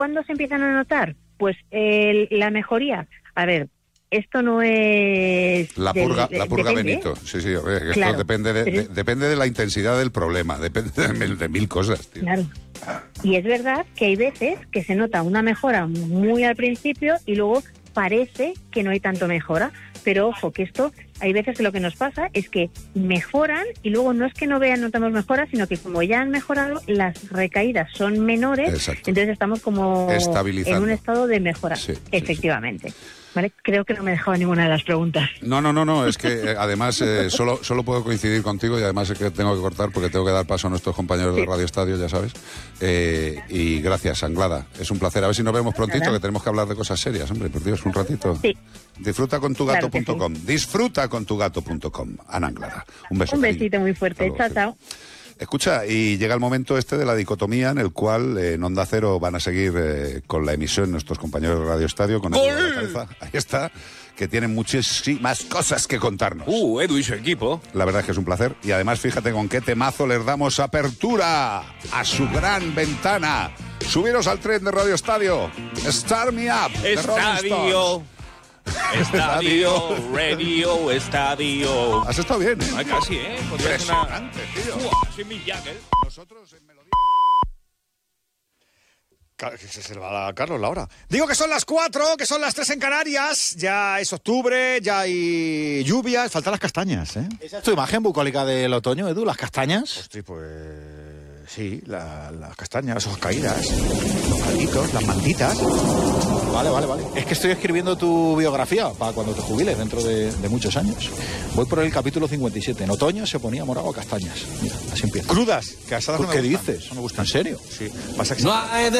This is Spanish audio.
¿Cuándo se empiezan a notar? Pues la mejoría. A ver, esto no es... La purga depende, Benito. Sí, a ver, claro. Esto depende de la intensidad del problema, depende de mil cosas, tío. Claro. Y es verdad que hay veces que se nota una mejora muy al principio y luego parece que no hay tanto mejora. Pero ojo, que esto, hay veces que lo que nos pasa es que mejoran y luego no es que no notamos mejoras, sino que como ya han mejorado, las recaídas son menores. Exacto. Entonces estamos como estabilizando en un estado de mejora. Sí, efectivamente. Sí. ¿Vale? Creo que no me he dejado ninguna de las preguntas. No, es que además solo puedo coincidir contigo y además es que tengo que cortar porque tengo que dar paso a nuestros compañeros de Radio Estadio, ya sabes. Y gracias, Anglada. Es un placer. A ver si nos vemos prontito, que tenemos que hablar de cosas serias, hombre, por Dios, un ratito. Sí. Disfrutacontugato.com. Claro sí. Disfrutacontugato.com. Ana Anglada. Un beso. Un besito muy fuerte. Chao. Escucha, y llega el momento de la dicotomía en el cual en Onda Cero van a seguir con la emisión nuestros compañeros de Radio Estadio con Edu de la cabeza. Ahí está, que tienen muchísimas cosas que contarnos. Edu y su equipo. La verdad es que es un placer. Y además, fíjate con qué temazo les damos apertura a su gran ventana. Subiros al tren de Radio Estadio. Start Me Up. Estadio. Radio Estadio. Has estado bien, ¿eh? Ay, casi, Impresionante, tío. Soy Mick Jagger. Nosotros en melodía... Se le va a Carlos la hora. Digo que son las 4, que son las 3 en Canarias. Ya es octubre, ya hay lluvias. Faltan las castañas, ¿eh? ¿Esa es tu imagen bucólica del otoño, Edu? ¿Las castañas? Hostia, pues... Sí, las castañas, las hojas caídas, los calditos, las mantitas. Vale. Es que estoy escribiendo tu biografía para cuando te jubiles dentro de muchos años. Voy por el capítulo 57. En otoño se ponía morado a castañas. Mira, así empieza. Crudas, que asadas no me ¿Qué gustan. dices? No me gusta. ¿En serio? Sí. Pasa que No hay